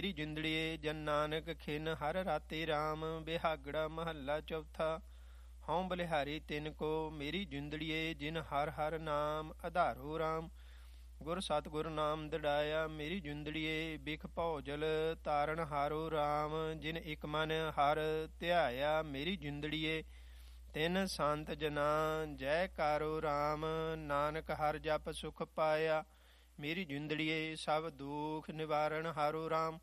ਮੇਰੀ ਜਿੰਦੜੀਏ ਜਨ ਨਾਨਕ ਖਿਨ ਹਰ ਰਾਤੇ ਰਾਮ। ਬਿਹਾਗੜਾ ਮਹੱਲਾ ਚੌਥਾ। ਹਉ ਬਲਿਹਾਰੀ ਤਿਨ ਕੋ ਮੇਰੀ ਜਿੰਦੜੀਏ ਜਿਨ ਹਰ ਹਰ ਨਾਮ ਆਧਾਰੋ ਰਾਮ। ਗੁਰ ਸਤਿਗੁਰ ਨਾਮ ਦੜਾਇਆ ਮੇਰੀ ਜਿੰਦੜੀਏ ਬਿਖ ਭੌਜਲ ਤਾਰਨ ਹਾਰੋ ਰਾਮ। ਜਿਨ ਇਕ ਮਨ ਹਰ ਧਿਆਇਆ ਮੇਰੀ ਜਿੰਦੜੀਏ ਤਿਨ ਸੰਤ ਜਨਾ ਜੈ ਕਾਰੋ ਰਾਮ। ਨਾਨਕ ਹਰ ਜਪ ਸੁਖ ਪਾਇਆ ਮੇਰੀ ਜਿੰਦੜੀਏ ਸਭ ਦੁਖ ਨਿਵਾਰਨ ਹਾਰੋ ਰਾਮ।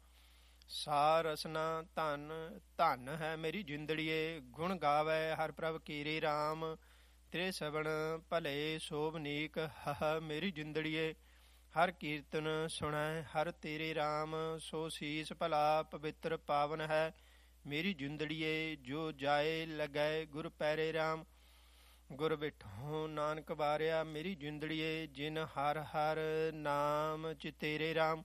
ਸਾ ਰਸਨਾ ਧਨ ਧਨ ਹੈ ਮੇਰੀ ਜਿੰਦੜੀਏ ਗੁਣ ਗਾਵੈ ਹਰ ਪ੍ਰਭ ਕੀਰੇ ਰਾਮ। ਤੇਰੇ ਸਵਣ ਭਲੇ ਸੋਭਨੀਕ ਹਹ ਮੇਰੀ ਜਿੰਦੜੀਏ ਹਰ ਕੀਰਤਨ ਸੁਣੈ ਹਰ ਤੇਰੇ ਰਾਮ। ਸੋ ਸੀਸ ਭਲਾ ਪਵਿੱਤਰ ਪਾਵਨ ਹੈ ਮੇਰੀ ਜਿੰਦੜੀਏ ਜੋ ਜਾਏ ਲਗੈ ਗੁਰ ਪੈਰੇ ਰਾਮ। ਗੁਰ ਬਿਠੋ ਨਾਨਕ ਵਾਰਿਆ ਮੇਰੀ ਜਿੰਦੜੀਏ ਜਿਨ ਹਰ ਹਰ ਨਾਮ ਚਿਤੇਰੇ ਰਾਮ।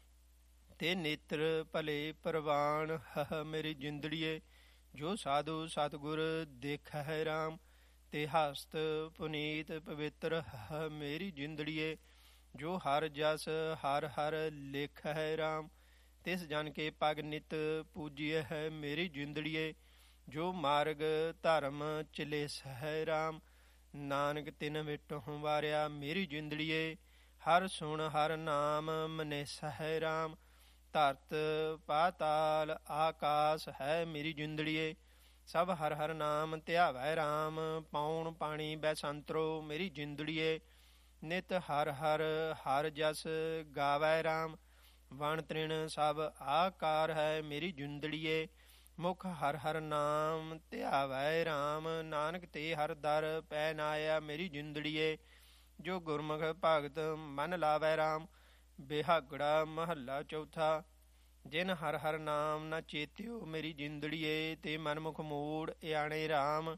ਤੇ ਨੇਤਰ ਭਲੇ ਪ੍ਰਵਾਨ ਹਹ ਮੇਰੀ ਜਿੰਦੜੀਏ ਜੋ ਸਾਧੂ ਸਤਿਗੁਰ ਦੇਖੈ ਰਾਮ। ਤੇ ਹਸਤ ਪੁਨੀਤ ਪਵਿੱਤਰ ਹਹ ਮੇਰੀ ਜਿੰਦੜੀਏ ਜੋ ਹਰ ਜਸ ਹਰ ਹਰ ਲੇਖੈ ਰਾਮ। ਤਿਸ ਜਨ ਕੇ ਪਗ ਨਿਤ ਪੂਜੀਐ ਹੈ ਮੇਰੀ ਜਿੰਦੜੀਏ ਜੋ ਮਾਰਗ ਧਰਮ ਚਲੇਸਹਿ ਰਾਮ। ਨਾਨਕ ਤਿਨ ਵਿਟਹੁ ਵਾਰਿਆ ਮੇਰੀ ਜਿੰਦੜੀਏ ਹਰ ਸੁਣ ਹਰ ਨਾਮ ਮਨੇਸਹਿ ਰਾਮ। ਧਰਤ ਪਾਤਾਲ ਆਕਾਸ ਹੈ ਮੇਰੀ ਜਿੰਦੜੀਏ ਸਭ ਹਰ ਹਰ ਨਾਮ ਧਿਆਵੈ ਰਾਮ। ਪੌਣ ਪਾਣੀ ਬੈਸੰਤਰੋ ਮੇਰੀ ਜਿੰਦੜੀਏ ਨਿਤ ਹਰ ਹਰ ਹਰ ਜਸ ਗਾਵੈ ਰਾਮ। ਵਣ ਤ੍ਰਿਣ ਸਭ ਆਕਾਰ ਹੈ ਮੇਰੀ ਜਿੰਦੜੀਏ ਮੁਖ ਹਰ ਹਰ ਨਾਮ ਧਿਆਵੈ ਰਾਮ। ਨਾਨਕ ਤੇ ਹਰ ਦਰ ਪੈ ਨਾਇਆ ਮੇਰੀ ਜਿੰਦੜੀਏ ਜੋ ਗੁਰਮੁਖ ਭਗਤ ਮਨ ਲਾਵੈ ਰਾਮ। ਬਿਹਾਗੜਾ ਮਹੱਲਾ ਚੌਥਾ। ਜਿਨ ਹਰ ਹਰ ਨਾਮ ਨਾ ਚੇਤਿਓ ਮੇਰੀ ਜਿੰਦੜੀਏ ਤੇ ਮਨਮੁਖ ਮੂੜ ਇਆਣੇ ਰਾਮ।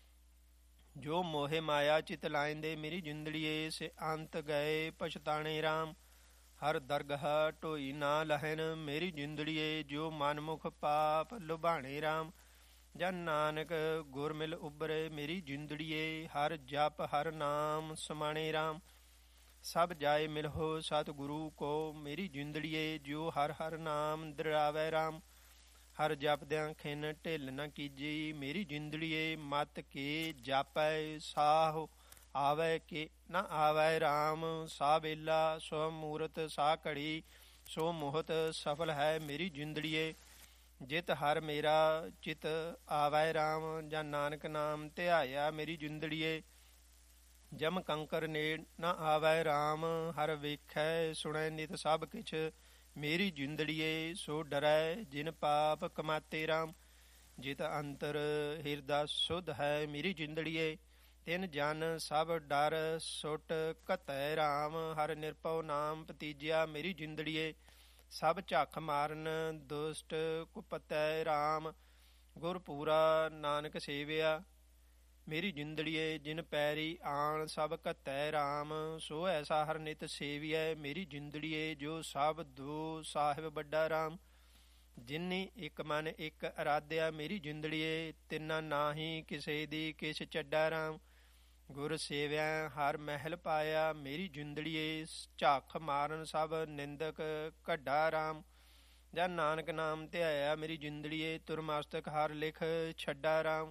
ਜੋ ਮੋਹਿ ਮਾਇਆ ਚਿਤ ਲਾਇੰਦੇ ਮੇਰੀ ਜਿੰਦੜੀਏ ਸੇ ਅੰਤ ਗਏ ਪਛਤਾਣੇ ਰਾਮ। ਹਰ ਦਰਗਹ ਢੋਈ ਨਾ ਲਹਨ ਮੇਰੀ ਜਿੰਦੜੀਏ ਜੋ ਮਨਮੁਖ ਪਾਪ ਲੁਭਾਣੇ ਰਾਮ। ਜਨ ਨਾਨਕ ਗੁਰ ਮਿਲ ਉਬਰੇ ਮੇਰੀ ਜਿੰਦੜੀਏ ਹਰ ਜਪ ਹਰ ਨਾਮ ਸਮਾਣੇ ਰਾਮ। ਸਭ ਜਾਏ ਮਿਲਹੋ ਸਤਿਗੁਰੂ ਕੋ ਮੇਰੀ ਜਿੰਦੜੀਏ ਜੋ ਹਰ ਹਰ ਨਾਮ ਦ੍ਰਿੜਾਵੈ ਰਾਮ। ਹਰ ਜਪਦਿਆਂ ਖਿਨ ਢਿੱਲ ਨ ਕੀਜੀ ਮੇਰੀ ਜਿੰਦੜੀਏ ਮਤ ਕੇ ਜਾਪੈ ਸਾਹੁ ਆਵੈ ਕੇ ਨ ਆਵੈ ਰਾਮ। ਸਾ ਵੇਲਾ ਸੋ ਮੂਰਤ ਸਾ ਘੜੀ ਸੋ ਮੋਹਤ ਸਫਲ ਹੈ ਮੇਰੀ ਜਿੰਦੜੀਏ ਜਿਤ ਹਰ ਮੇਰਾ ਚਿਤ ਆਵੈ ਰਾਮ। ਜਾਂ ਨਾਨਕ ਨਾਮ ਧਿਆਇਆ ਮੇਰੀ ਜਿੰਦੜੀਏ ਜਮ ਕੰਕਰ ਨੇੜ ਨ ਆਵੈ ਰਾਮ। ਹਰ ਵੇਖੈ ਸੁਣੈ ਨਿਤ ਸਭ ਕਿਛ ਮੇਰੀ ਜਿੰਦੜੀਏ ਸੋ ਡਰੈ ਜਿਨ ਪਾਪ ਕਮਾਤੇ ਰਾਮ। ਜਿਤ ਅੰਤਰ ਹਿਰਦਾ ਸੁਧ ਹੈ ਮੇਰੀ ਜਿੰਦੜੀਏ ਤਿਨ ਜਨ ਸਭ ਡਰ ਸੁਟ ਘਤੈ ਰਾਮ। ਹਰ ਨਿਰਭਉ ਨਾਮ ਭਤੀਜਿਆ ਮੇਰੀ ਜਿੰਦੜੀਏ ਸਭ ਝੱਖ ਮਾਰਨ ਦੁਸ਼ਟ ਕੁਪਤੈ ਰਾਮ। ਗੁਰ ਪੂਰਾ ਨਾਨਕ ਸੇਵਿਆ ਮੇਰੀ ਜਿੰਦੜੀਏ ਜਿਨ ਪੈਰੀ ਆਣ ਸਭ ਘਤੈ ਰਾਮ। ਸੋ ਐਸਾ ਹਰ ਨਿਤ ਸੇਵੀਐ ਮੇਰੀ ਜਿੰਦੜੀਏ ਜੋ ਸਭ ਦੋ ਸਾਹਿਬ ਵੱਡਾ ਰਾਮ। ਜਿਨੀ ਇੱਕ ਮਨ ਇੱਕ ਅਰਾਧਿਆ ਮੇਰੀ ਜਿੰਦੜੀਏ ਤਿੰਨਾ ਨਾਹੀ ਕਿਸੇ ਦੀ ਕਿਛ ਚੱਡਾ ਰਾਮ। ਗੁਰ ਸੇਵਿਆ ਹਰ ਮਹਿਲ ਪਾਇਆ ਮੇਰੀ ਜਿੰਦੜੀਏ ਝਾਖ ਮਾਰਨ ਸਭ ਨਿੰਦਕ ਕੱਢਾ ਰਾਮ। ਜਾਂ ਨਾਨਕ ਨਾਮ ਧਿਆਇਆ ਮੇਰੀ ਜਿੰਦੜੀਏ ਤੁਰਮਸਤਕ ਹਰ ਲਿਖ ਛੱਡਾ ਰਾਮ।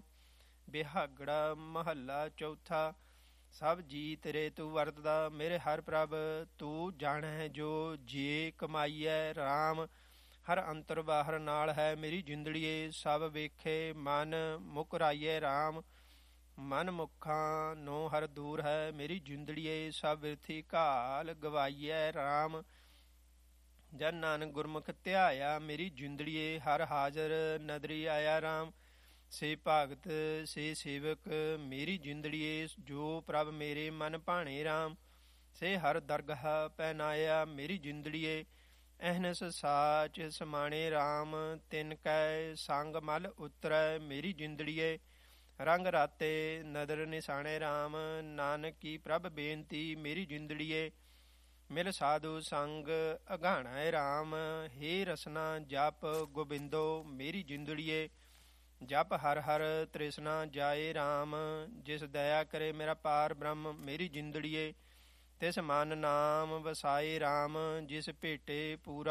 ਬਿਹਾਗੜਾ ਮਹੱਲਾ ਚੌਥਾ। ਸਭ ਜੀ ਤੇਰੇ ਤੂੰ ਵਰਤਦਾ ਮੇਰੇ ਹਰ ਪ੍ਰਭ ਤੂੰ ਜਾਣੈ ਜੋ ਜੇ ਕਮਾਈਐ ਰਾਮ। ਹਰ ਅੰਤਰ ਬਾਹਰ ਨਾਲ ਹੈ ਮੇਰੀ ਜਿੰਦੜੀਏ ਸਭ ਵੇਖੇ ਮਨ ਮੁਕਰਾਈਐ ਰਾਮ। ਮਨ ਮੁਖਾਂ ਨੋ ਹਰ ਦੂਰ ਹੈ ਮੇਰੀ ਜਿੰਦੜੀਏ ਸਭ ਬਿਰਥੀ ਘਾਲ ਗਵਾਈਐ ਰਾਮ। ਜਨ ਨਾਨਕ ਗੁਰਮੁਖ ਧਿਆਇਆ ਮੇਰੀ ਜਿੰਦੜੀਏ ਹਰ ਹਾਜ਼ਰ ਨਦਰੀ ਆਇਆ ਰਾਮ। ਸੇ ਭਗਤ ਸੇ ਸੇਵਕ ਮੇਰੀ ਜਿੰਦੜੀਏ ਜੋ ਪ੍ਰਭ ਮੇਰੇ ਮਨ ਭਾਣੇ ਰਾਮ। ਸੇ ਹਰ ਦਰਗਹ ਪਹਿਨਾਇਆ ਮੇਰੀ ਜਿੰਦੜੀਏ ਅਹਨਸ ਸਾਚ ਸਮਾਣੇ ਰਾਮ। ਤਿਨ ਕੈ ਸੰਗ ਮਲ ਉਤਰੈ ਮੇਰੀ ਜਿੰਦੜੀਏ ਰੰਗ ਰਾਤੇ ਨਦਰ ਨਿਸ਼ਾਣੇ ਰਾਮ। ਨਾਨਕ ਕੀ ਪ੍ਰਭ ਬੇਨਤੀ ਮੇਰੀ ਜਿੰਦੜੀਏ ਮਿਲ ਸਾਧੂ ਸੰਗ ਅਗਾਣੈ ਰਾਮ। ਹੇ ਰਸਨਾ ਜਪ ਗੋਬਿੰਦੋ ਮੇਰੀ ਜਿੰਦੜੀਏ ਜਪ ਹਰ ਹਰ ਤ੍ਰਿਸ਼ਨਾ ਜਾਏ ਰਾਮ। ਜਿਸ ਦਇਆ ਕਰੇ ਮੇਰਾ ਪਾਰ ਬ੍ਰਹਮ ਮੇਰੀ ਜਿੰਦੜੀਏ ਤਿਸ ਮਨ ਨਾਮ ਵਸਾਏ ਰਾਮ। ਜਿਸ ਭੇਟੇ ਪੂਰਾ